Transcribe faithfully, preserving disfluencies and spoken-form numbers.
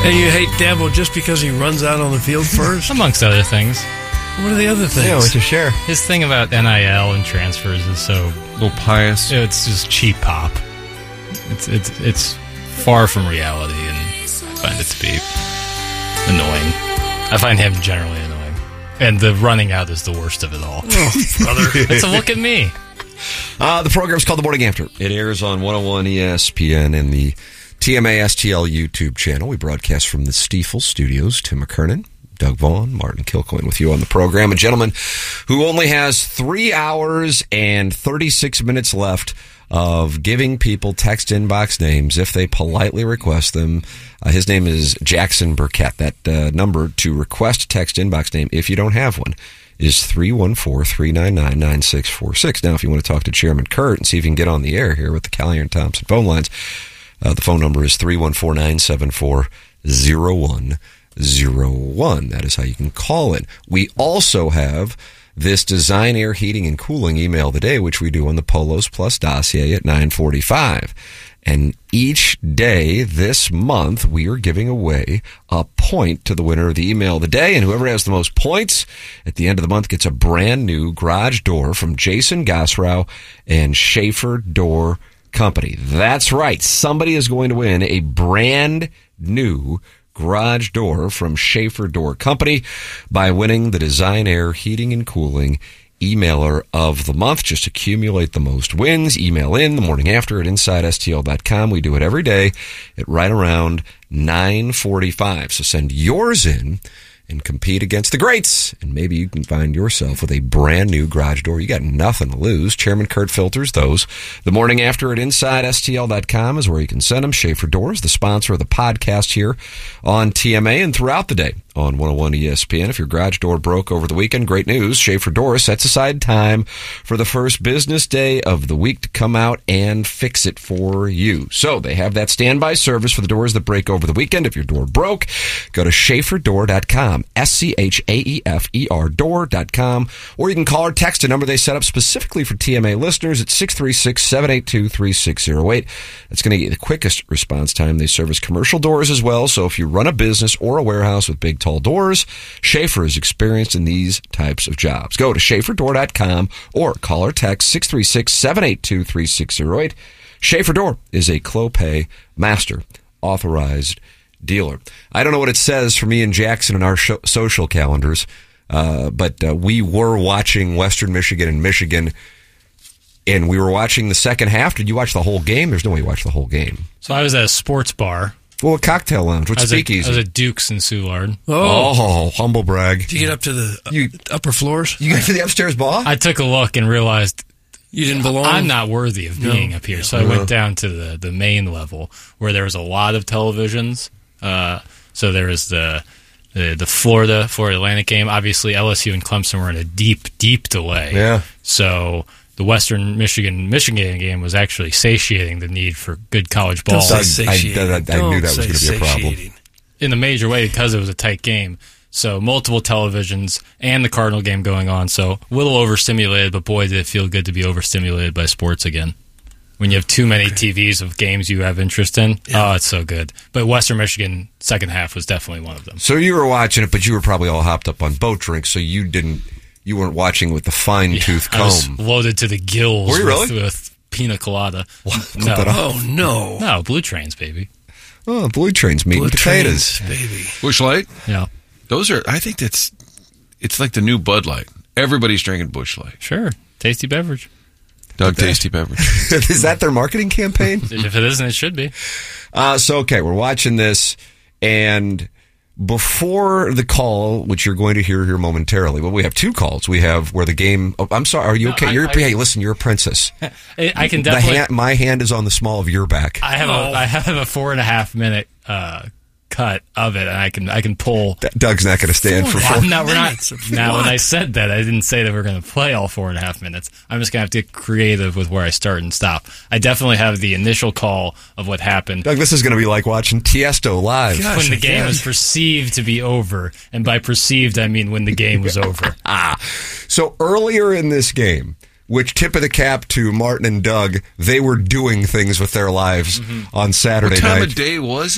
And you hate Dabo just because he runs out on the field first? Amongst other things. What are the other things? Yeah, what to share? His thing about N I L and transfers is so... A little pious. It's just cheap pop. It's it's it's far from reality, and I find it to be annoying. I find him generally annoying. And the running out is the worst of it all. Oh, brother. It's a look at me. Uh, the program is called The Morning After. It airs on one oh one E S P N and the T M A S T L YouTube channel. We broadcast from the Stiefel Studios. Tim McKernan, Doug Vaughn, Martin Kilcoyne with you on the program. A gentleman who only has three hours and thirty-six minutes left of giving people text inbox names if they politely request them. Uh, his name is Jackson Burkett. That uh, number to request text inbox name, if you don't have one, is three one four, three nine nine, nine six four six. Now, if you want to talk to Chairman Kurt and see if you can get on the air here with the Callahan and Thompson phone lines, uh, the phone number is three one four, nine seven four, zero one zero one. That is how you can call it. We also have this Design Air Heating and Cooling email of the day, which we do on the Polos Plus dossier at nine forty-five. And each day this month, we are giving away a point to the winner of the email of the day. And whoever has the most points at the end of the month gets a brand new garage door from Jason Gosrow and Schaefer Door Company. That's right. Somebody is going to win a brand new garage door from Schaefer Door Company by winning the Design Air Heating and Cooling Emailer of the Month. Just accumulate the most wins. Email in the morning after at inside S T L dot com. We do it every day at right around nine forty-five. So send yours in and compete against the greats, and maybe you can find yourself with a brand new garage door. You got nothing to lose. Chairman Kurt filters those. The morning after at inside S T L dot com is where you can send them. Schaefer Doors, the sponsor of the podcast here on T M A and throughout the day on one oh one E S P N. If your garage door broke over the weekend, great news. Schaefer Doors sets aside time for the first business day of the week to come out and fix it for you. So they have that standby service for the doors that break over the weekend. If your door broke, go to Schaefer Door dot com, S C H A E F E R door dot com, or you can call or text a number they set up specifically for T M A listeners at six three six, seven eight two, three six zero eight. That's going to get you the quickest response time. They service commercial doors as well, so if you run a business or a warehouse with big tall doors, Schaefer is experienced in these types of jobs. Go to Schaefer Door dot com or call or text six three six, seven eight two, three six zero eight. Schaefer Door is a Clopay Master authorized dealer. I don't know what it says for me and Jackson in our sh- social calendars, uh, but uh, we were watching Western Michigan and Michigan, and we were watching the second half. Did you watch the whole game? There's no way you watched the whole game. So I was at a sports bar. Well, a cocktail lounge. What's speakeasy? I was at Duke's in Soulard. Oh, oh, humble brag. Did you get up to the uh, you, upper floors? You got to the upstairs bar? I took a look and realized you didn't belong. I'm not worthy of being no. up here. So I went down to the, the main level where there was a lot of televisions. Uh, so there was the, the the Florida Florida Atlantic game. Obviously, L S U and Clemson were in a deep, deep delay. Yeah. So the Western Michigan Michigan game was actually satiating the need for good college ball. Don't say I, I, satiating. I, I Don't knew that was going to be a problem. Satiating. In a major way because it was a tight game. So multiple televisions and the Cardinal game going on. So a little overstimulated, but boy, did it feel good to be overstimulated by sports again. When you have too many T Vs of games you have interest in, yeah. Oh, it's so good. But Western Michigan second half was definitely one of them. So you were watching it, but you were probably all hopped up on boat drinks, so you didn't, you weren't watching with the fine tooth yeah, comb. I was loaded to the gills. Were you with, really? with pina colada. No. Oh no, no Blue Trains, baby. Oh, Blue Trains, meat Blue and potatoes, Trains, baby. Busch Light. Yeah, those are. I think that's. It's like the new Bud Light. Everybody's drinking Busch Light. Sure, tasty beverage. Doug, tasty beverage. Is that their marketing campaign? If it isn't, it should be. Uh, so, okay, we're watching this, and before the call, which you're going to hear here momentarily, well, we have two calls. We have where the game... Oh, I'm sorry, are you okay? No, I, you're, I, hey, listen, you're a princess. I can definitely... The hand, my hand is on the small of your back. I have, oh. a, I have a four and a half minute uh, cut of it, and I can I can pull... Doug's not going to stand Four for four. No, we're not. Now, when I said that, I didn't say that we're going to play all four and a half minutes. I'm just going to have to get creative with where I start and stop. I definitely have the initial call of what happened. Doug, this is going to be like watching Tiesto live. Gosh, when the game yeah. was perceived to be over, and by perceived, I mean when the game was over. Ah, so earlier in this game, which tip of the cap to Martin and Doug, they were doing things with their lives mm-hmm. on Saturday what time night. of day was it?